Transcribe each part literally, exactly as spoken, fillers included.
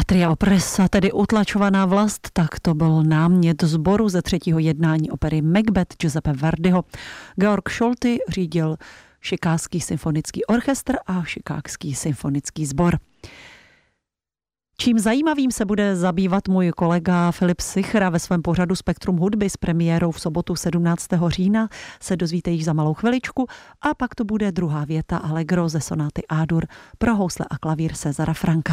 Patria oppressa, tedy utlačovaná vlast, tak to byl námět sboru ze třetího jednání opery Macbeth Giuseppe Verdiho. Georg Scholty řídil Chicagský symfonický orchestr a Chicagský symfonický sbor. Čím zajímavým se bude zabývat můj kolega Filip Sichra ve svém pořadu Spektrum hudby s premiérou v sobotu sedmnáctého října, se dozvíte již za malou chviličku, a pak to bude druhá věta Allegro ze sonáty A-dur pro housle a klavír Cezara Franka.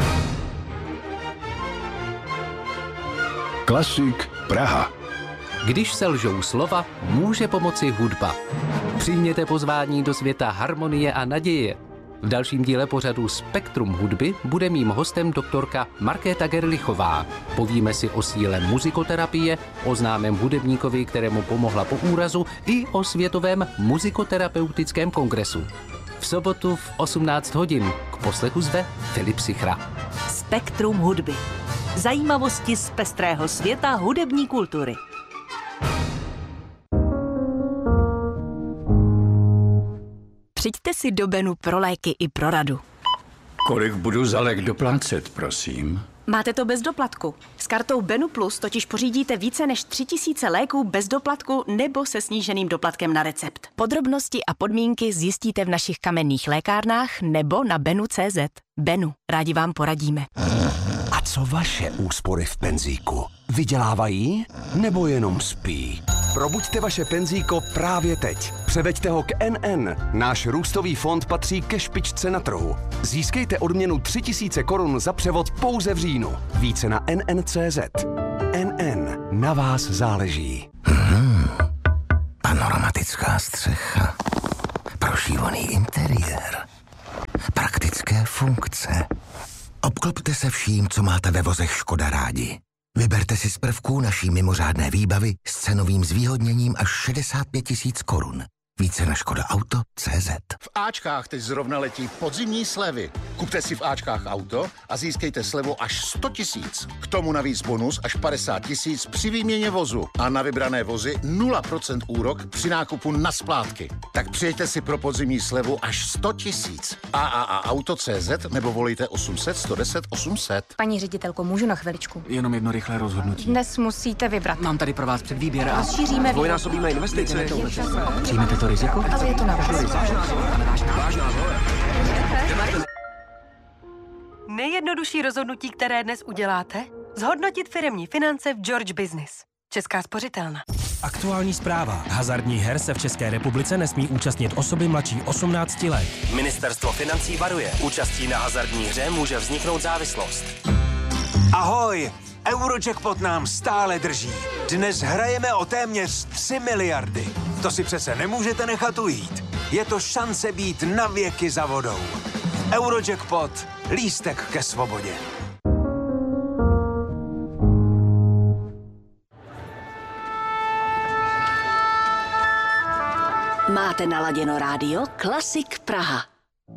Klasik Praha. Když se lžou slova, může pomoci hudba. Přijměte pozvání do světa harmonie a naděje. V dalším díle pořadu Spektrum hudby bude mým hostem doktorka Markéta Gerlichová. Povíme si o síle muzikoterapie, o známém hudebníkovi, kterému pomohla po úrazu, i o Světovém muzikoterapeutickém kongresu. V sobotu v osmnáct hodin k poslechu zve Filip Sichra. Spektrum hudby. Zajímavosti z pestrého světa hudební kultury. Přijďte si do Benu pro léky i pro radu. Kolik budu za lék doplácet, prosím? Máte to bez doplatku. S kartou Benu Plus totiž pořídíte více než tři tisíce léků bez doplatku nebo se sníženým doplatkem na recept. Podrobnosti a podmínky zjistíte v našich kamenných lékárnách nebo na benu tečka cé zet. Benu, rádi vám poradíme. A co vaše úspory v penzíku? Vydělávají nebo jenom spí? Probuďte vaše penzíko právě teď. Převeďte ho k N N. Náš růstový fond patří ke špičce na trhu. Získejte odměnu tři tisíce korun za převod pouze v říjnu. Více na N N tečka cé zet. N N. Na vás záleží. Hmm. Panoramatická střecha. Prošívaný interiér. Praktické funkce. Obklopte se vším, co máte ve vozech Škoda rádi. Vyberte si z prvků naší mimořádné výbavy s cenovým zvýhodněním až šedesát pět tisíc korun. Více na škoda auto tečka cé zet. V Ačkách teď zrovna letí podzimní slevy. Kupte si v Ačkách auto a získejte slevu až sto tisíc. K tomu navíc bonus až padesát tisíc při výměně vozu. A na vybrané vozy nula procent úrok při nákupu na splátky. Tak přijďte si pro podzimní slevu až sto tisíc. A A A auto tečka cé zet nebo volejte osm set, sto deset, osm set. Paní ředitelko, můžu na chviličku? Jenom jedno rychlé rozhodnutí. Dnes musíte vybrat. Mám tady pro vás předvýběr a Rozšíříme dvojnásobíme investice. Přijmete to riziko? Ale je to na vás. Nejjednodušší rozhodnutí, které dnes uděláte? Zhodnotit firemní finance v George Business. Česká spořitelna. Aktuální zpráva. Hazardních her se v České republice nesmí účastnit osoby mladší osmnácti let. Ministerstvo financí varuje. Účastí na hazardní hře může vzniknout závislost. Ahoj! Eurojackpot nám stále drží. Dnes hrajeme o téměř tři miliardy. To si přece nemůžete nechat ujít. Je to šance být na věky za vodou. Eurojackpot. Lístek ke svobodě. Máte naladěno rádio Klasik Praha.